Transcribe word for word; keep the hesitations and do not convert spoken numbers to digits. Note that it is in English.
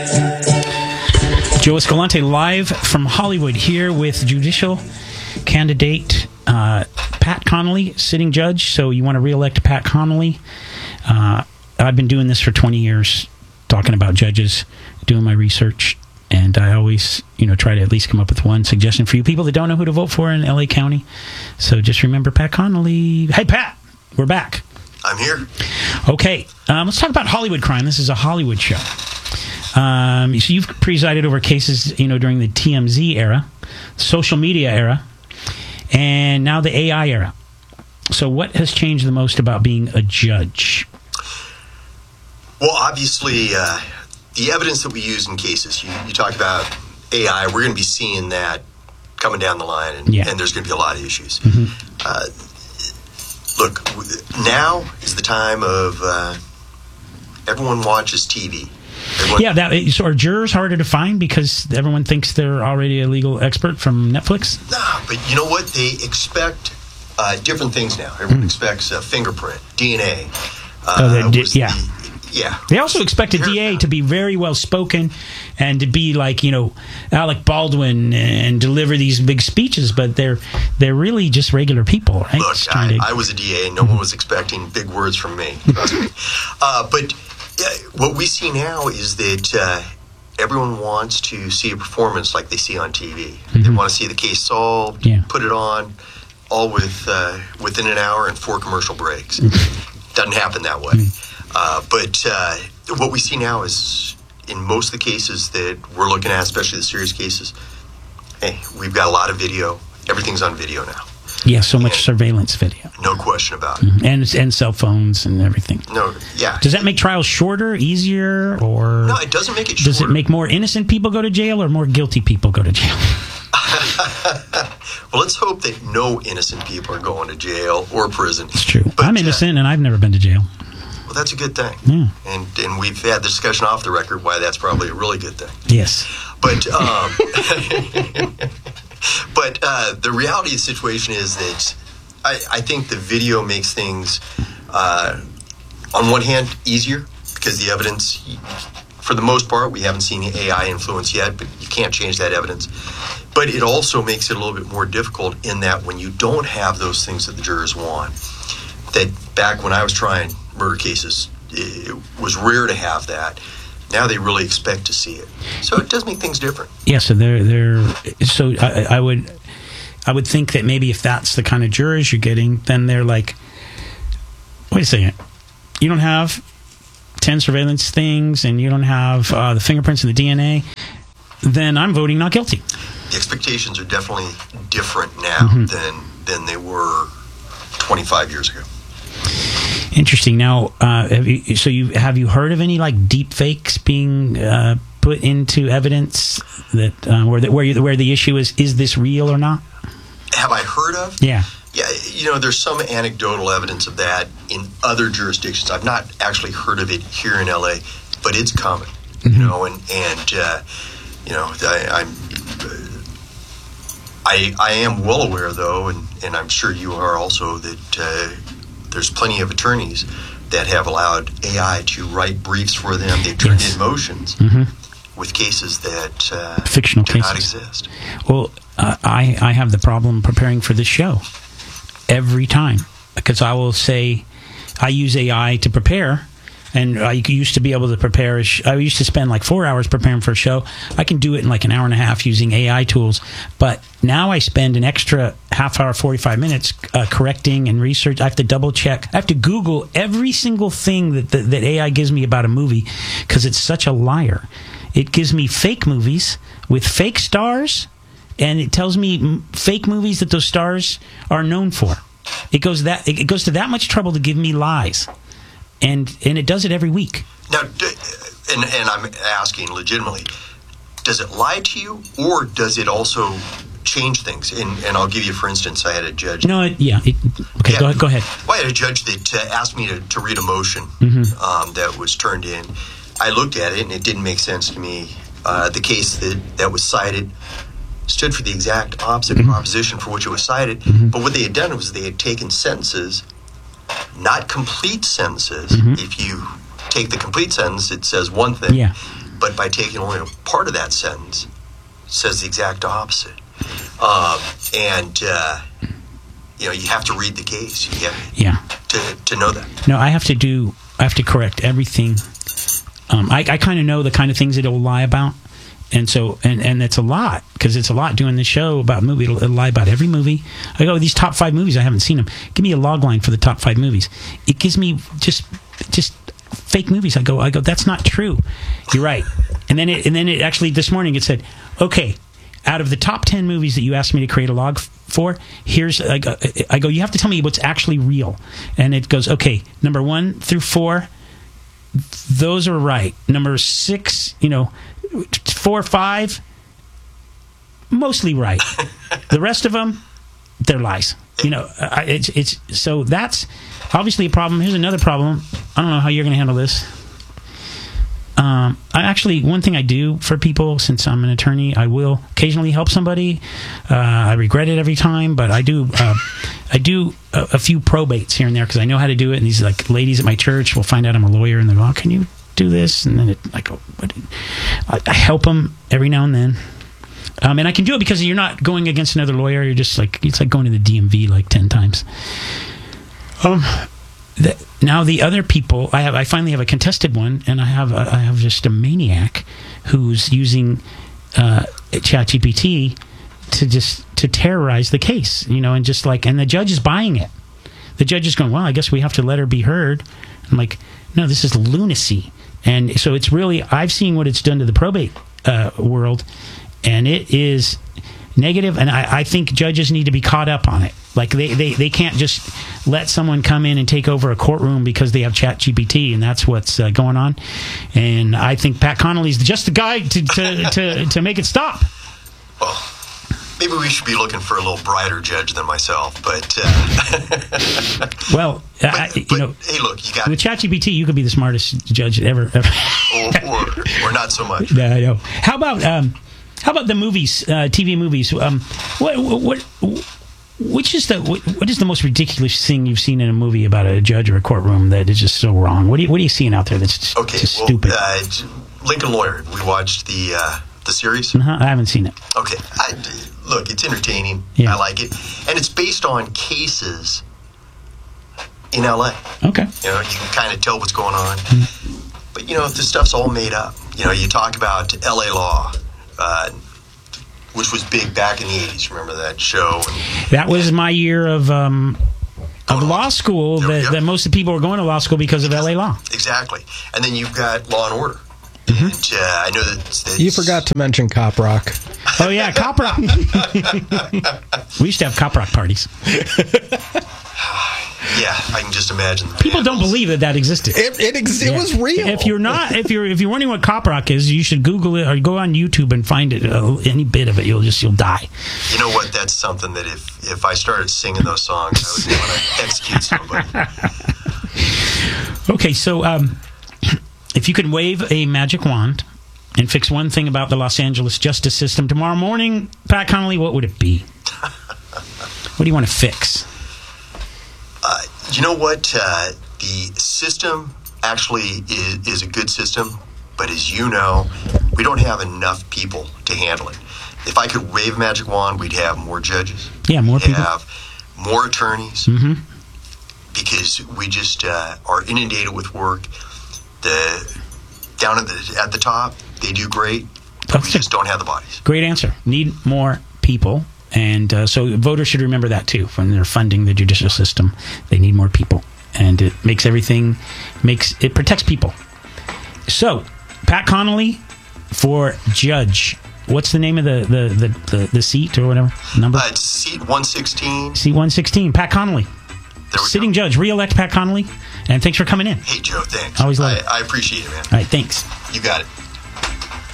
Joe Escalante live from Hollywood here with judicial candidate uh, Pat Connolly, sitting judge. So you want to re-elect Pat Connolly. Uh, I've been doing this for twenty years, talking about judges, doing my research, and I always, you know, try to at least come up with one suggestion for you people that don't know who to vote for in L A County. So just remember Pat Connolly. Hey, Pat, we're back. I'm here. Okay, um, let's talk about Hollywood crime. This is a Hollywood show. Um, so you've presided over cases, you know, during the T M Z era, social media era, and now the A I era. So what has changed the most about being a judge? Well, obviously, uh, the evidence that we use in cases, you, you talk about A I, we're going to be seeing that coming down the line, and, yeah. and there's going to be a lot of issues. Mm-hmm. Uh, look, now is the time of uh, everyone watches T V. Everyone, yeah, that so are jurors harder to find because everyone thinks they're already a legal expert from Netflix? Nah, but you know what? They expect uh, different things now. Everyone mm. expects uh, fingerprint, D N A. Uh, oh, d- yeah. The, yeah. They also expect a D A to be very well spoken and to be like, you know, Alec Baldwin and deliver these big speeches, but they're they're really just regular people, right? Look, I, to... I was a D A, and no one was expecting big words from me. uh, but yeah, what we see now is that uh, everyone wants to see a performance like they see on T V. Mm-hmm. They want to see the case solved, yeah. put it on, all with uh, within an hour and four commercial breaks. Doesn't happen that way. Mm-hmm. Uh, but uh, what we see now is, in most of the cases that we're looking at, especially the serious cases, hey, we've got a lot of video. Everything's on video now. Yeah, so much and surveillance video. No question about it. Mm-hmm. And and cell phones and everything. No, yeah. Does that make trials shorter, easier, or... No, it doesn't make it shorter. Does it make more innocent people go to jail or more guilty people go to jail? Well, let's hope that no innocent people are going to jail or prison. It's true. But, I'm innocent uh, and I've never been to jail. Well, that's a good thing. Yeah. And and we've had the discussion off the record why that's probably a really good thing. Yes. But um, but uh, the reality of the situation is that I, I think the video makes things, uh, on one hand, easier because the evidence, for the most part, we haven't seen the A I influence yet, but you can't change that evidence. But it also makes it a little bit more difficult in that when you don't have those things that the jurors want, that back when I was trying murder cases, it was rare to have that. Now they really expect to see it, so it does make things different. Yeah, so they're they're so I, I would I would think that maybe if that's the kind of jurors you're getting, then they're like, wait a second, you don't have ten surveillance things, and you don't have uh, the fingerprints and the D N A, then I'm voting not guilty. The expectations are definitely different now mm-hmm. than than they were twenty-five years ago. Interesting. Now, uh, have you, so you have you heard of any like deep fakes being uh, put into evidence that uh, where the, where you, where the issue is is this real or not? Have I heard of? Yeah. Yeah, you know, there's some anecdotal evidence of that in other jurisdictions. I've not actually heard of it here in L A, but it's common. Mm-hmm. You know, and and uh, you know, I, I'm. Uh, I I am well aware, though, and, and I'm sure you are also, that uh, there's plenty of attorneys that have allowed A I to write briefs for them. They've turned yes. in motions mm-hmm. with cases that uh, fictional do cases. not exist. Well, uh, I I have the problem preparing for this show every time, because I will say I use A I to prepare. And I used to be able to prepare. A sh- I used to spend like four hours preparing for a show. I can do it in like an hour and a half using A I tools. But now I spend an extra half hour, forty-five minutes uh, correcting and research. I have to double check. I have to Google every single thing that that, that A I gives me about a movie, because it's such a liar. It gives me fake movies with fake stars, and it tells me m- fake movies that those stars are known for. It goes that it goes to that much trouble to give me lies. And and it does it every week. Now, and, and I'm asking legitimately, does it lie to you, or does it also change things? And, and I'll give you, for instance, I had a judge. No, it, yeah. It, okay, yeah, go, go ahead. Well, I had a judge that uh, asked me to, to read a motion mm-hmm. um, that was turned in. I looked at it, and it didn't make sense to me. Uh, the case that, that was cited stood for the exact opposite mm-hmm. proposition for which it was cited. Mm-hmm. But what they had done was they had taken sentences, not complete sentences. Mm-hmm. If you take the complete sentence, it says one thing. Yeah. but by taking only a part of that sentence, says the exact opposite. Um, and uh, you know, you have to read the case. You have yeah. to to know that. No, I have to do. I have to correct everything. Um, I, I kind of know the kind of things that it'll lie about, and so and and it's a lot because it's a lot doing the show about movie. It'll, it'll lie about every movie. I go, these top five movies, I haven't seen them. Give me a log line for the top five movies. It gives me just just fake movies. I go, I go. That's not true. You're right. And then it and then it actually this morning it said, okay, out of the top ten movies that you asked me to create a log f- for, here's I go, I go. You have to tell me what's actually real. And it goes, okay, number one through four. Those are right. Number six, you know, four, five, mostly right. The rest of them, they're lies. You know, it's it's so that's obviously a problem. Here's another problem. I don't know how you're going to handle this. Um, I actually, one thing I do for people, since I'm an attorney, I will occasionally help somebody. Uh, I regret it every time, but I do. Uh, I do a, a few probates here and there because I know how to do it. And these like ladies at my church will find out I'm a lawyer, and they go, "Oh, can you do this?" And then it, I go, what? I, I help them every now and then. Um, and I can do it because you're not going against another lawyer. You're just like it's like going to the D M V like ten times. Um. The, now the other people, I have. I finally have a contested one, and I have. A, I have just a maniac who's using uh, ChatGPT to just to terrorize the case, you know, and just like, and the judge is buying it. The judge is going, well, I guess we have to let her be heard. I'm like, no, this is lunacy, and so it's really. I've seen what it's done to the probate uh, world, and it is negative, and I, I think judges need to be caught up on it. Like, they, they, they can't just let someone come in and take over a courtroom because they have ChatGPT, and that's what's uh, going on. And I think Pat Connolly's just the guy to, to, to, to make it stop. Well, maybe we should be looking for a little brighter judge than myself, but... Uh, well, but, I, you but, know... hey, look, you got... With ChatGPT, you could be the smartest judge ever. ever. or, or, or not so much. Yeah, I know. How about... Um, How about the movies, uh, T V movies? Um, what, what, what, which is the what, what is the most ridiculous thing you've seen in a movie about a judge or a courtroom that is just so wrong? What are you, what are you seeing out there that's just, okay, just well, stupid? Uh, Lincoln Lawyer. We watched the uh, the series. Uh-huh, I haven't seen it. Okay, I, look, it's entertaining. Yeah. I like it, and it's based on cases in L A. Okay, you know, you can kind of tell what's going on, mm-hmm. but you know, this stuff's all made up. You know, you talk about L A Law. Uh, which was big back in the eighties. Remember that show? And, that was my year of um, of law school. That, that most of the people were going to law school because of L A Law. Exactly. And then you've got Law and Order. Mm-hmm. And uh, I know that that's, you forgot to mention Cop Rock. Oh yeah, Cop Rock. We used to have Cop Rock parties. Yeah, I can just imagine. The People don't believe that that existed. It it, ex- yeah. it was real. If you're not, if you're if you're wondering what Cop Rock is, you should Google it or go on YouTube and find it. Uh, any bit of it, you'll just you'll die. You know what? That's something that if if I started singing those songs, I would want to execute somebody. Okay, so um, if you could wave a magic wand and fix one thing about the Los Angeles justice system tomorrow morning, Pat Connolly, what would it be? What do you want to fix? Uh, you know what? Uh, the system actually is, is a good system, but as you know, we don't have enough people to handle it. If I could wave a magic wand, we'd have more judges. Yeah, more we'd people. have more attorneys. Mm-hmm. Because we just uh, are inundated with work. The down at the at the top, they do great, but That's we just don't have the bodies. Great answer. Need more people. And uh, so voters should remember that, too, when they're funding the judicial system. They need more people. And it makes everything, makes it protects people. So, Pat Connolly for judge. What's the name of the, the, the, the, the seat or whatever? Number? Uh, it's seat one sixteen. Seat one sixteen. Pat Connolly. There we Sitting go. judge. Re-elect Pat Connolly. And thanks for coming in. Hey, Joe, thanks. Always love I, it. I appreciate it, man. All right, thanks. You got it.